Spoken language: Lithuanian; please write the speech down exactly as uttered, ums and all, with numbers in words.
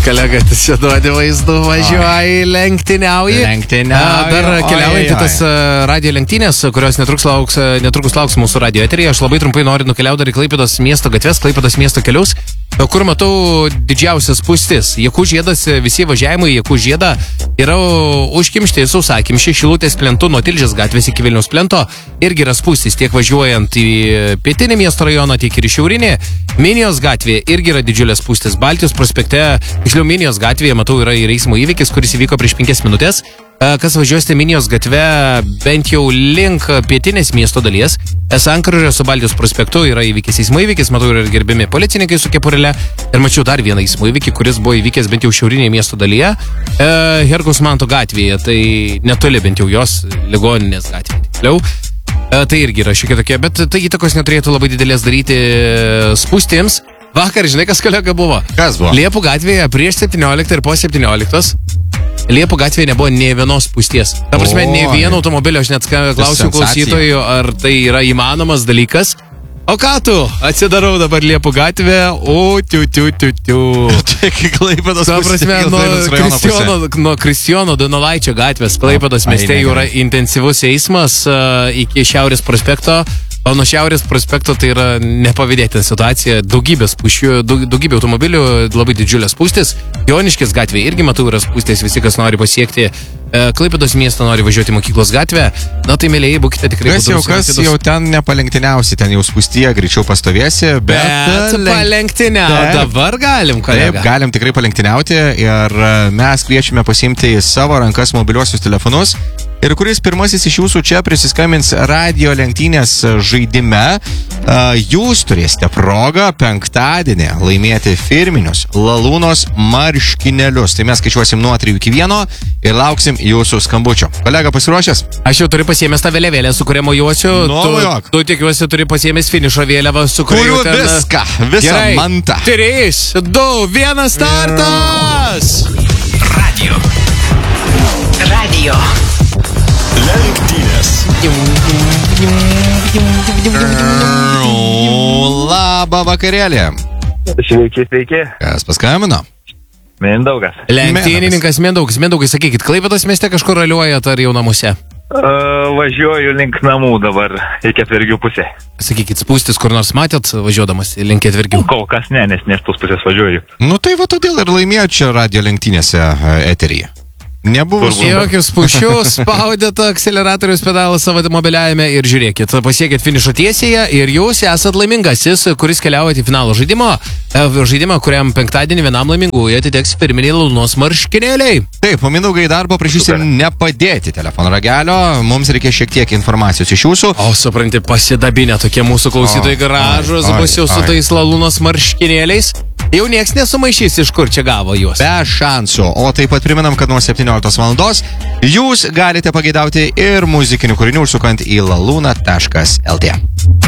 Kolega, tu čia duodi vaizdų, važiuoji, lenktyniauji. Lenktyniauji. Dar keliaujant į tas radio lenktynės, kurios netrukus lauks, netrukus lauks mūsų radio eteryje. Aš labai trumpai noriu nukeliauti dar į Klaipėdos miesto gatves, Klaipėdos miesto kelius, kur matau didžiausias spūstis. Jakų žiedas, visi važiavimai Jakų žiedą yra užkimšti sausakimši, Šilutės plentu nuo Tilžės gatvės iki Vilniaus plento. Irgi yra spūstis tiek važiuojant į pietinį miesto rajoną, tiek ir į šiaurinį. Minijos gatvėje irgi yra didžiulės spūstis. Baltijos prospekte, tiksliau Minijos gatvėje, matau, yra ir eismo įvykis, kuris įvyko prieš penkias minutės. Kas važiuosite Minijos gatve, bent jau link pietinės miesto dalies, Sankaroje su Baltijos prospektu yra įvykis eismo įvykis, matau, ir gerbiami policininkai su kepurėle. Ir mačiau dar vieną eismo įvykį, kuris buvo įvykęs bent jau šiaurinėje miesto dalyje, Herkaus Manto gatvėje, tai netoli bent jau jos ligoninės gatvėje. Tiksliau. Tai irgi yra šiek tiek tokie, bet tai įtakos neturėtų labai didelės daryti spūstims. Vakar, žinai, kas kolega buvo? Kas buvo? Liepų gatvėje prieš septynioliktą ir po septynioliktos. Liepų gatvėje nebuvo nė vienos spūsties. Ta prasme, nė vieno automobilio, aš net klausiu klausytojų, ar tai yra įmanomas dalykas. O ką tu? Atsidarau dabar Liepų gatvę, o tiu, tiu, tiu, tiu. Čia iki Klaipėdos. Ta prasme, nuo Kristijono, nuo Kristijono Donelaičio gatvės Klaipėdos mieste jau yra intensyvus eismas uh, iki Šiaurės prospekto. O nuo Šiaurės prospekto tai yra nepavydėtina situacija, daugybė spūsčių, daug, daugybė automobilių, labai didžiulės spūstis. Joniškės gatvėje irgi matau yra spūstis, visi, kas nori pasiekti e, Klaipėdos miestą, nori važiuoti mokyklos gatvę. Na tai, mėlėjai, būkite tikrai. Kas jau, kas jau ten nepalenktyniausi, ten jau spūstyje, greičiau pastovėsi, bet... Bet lenk... palenktyniau, dabar galim, kolega. Taip, galim tikrai palenktyniauti ir mes kviečiame pasiimti į savo rankas mobiliuosius telefonus. Ir kuris pirmasis iš jūsų čia prisiskambins radio lenktynės žaidime, jūs turėsite progą penktadienį laimėti firminius Lalūnos marškinėlius. Tai mes skaičiuosim nuo trijų iki vieno ir lauksim jūsų skambučio. Kolega, pasiruošęs? Aš jau turiu pasiėmęs tą vėliavėlę, su kuria mojuosiu. Nu, tu, tu tikiuosi turi pasiėmęs finišo vėliavą, su kuria Kuriu ten... viską, visą Gerai. mantą. Trys, du, vienas startas! Radio. Radio. Lenktynės. Labą vakarėlį. Sveiki, sveiki. Kas paskambino? Mindaugas. Lenktynininkas Mindaugas. Mindaugai, sakykit, Klaipėdos mieste kažkur raliuojat ar jau namuose? Uh, važiuoju link namų dabar į Ketvergių pusę. Sakykit, spūstis kur nors matėt važiuodamas link Ketvergių? Kol kas ne, nes nes tos pusės važiuoju. Nu tai va todėl ir laimėjo čia radio lenktynėse eteryje. Nebuvo jokių spūsčių, spaudėt akceleratorius pedalą savo mobiliajame ir žiūrėkit, pasiekit finišo tiesėje ir jūs esat laimingasis, kuris keliaujate į finalo žaidimo, žaidimą, kuriam penktadienį vienam laimingųjų atiteks firminiai Lalūnos marškinėliai. Taip, o Mindaugai dar paprašysim nepadėti telefono ragelio, mums reikia šiek tiek informacijos iš jūsų. O supranti, pasidabinę tokie mūsų klausytojai garažus, bus jau su tais Lalūnos marškinėliais. Jau nieks nesumaišys, iš kur čia gavo juos. Be šansų. O taip pat priminam, kad nuo septynioliktos valandos jūs galite pageidauti ir muzikinių kūrinių užsukant į laluna taškas lt.